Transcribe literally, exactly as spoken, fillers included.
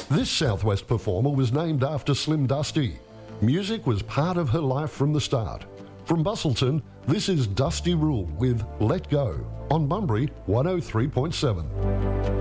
This Southwest performer was named after Slim Dusty. Music was part of her life from the start. From Bustleton, this is Dusty Rule with Let Go on Bunbury one oh three point seven.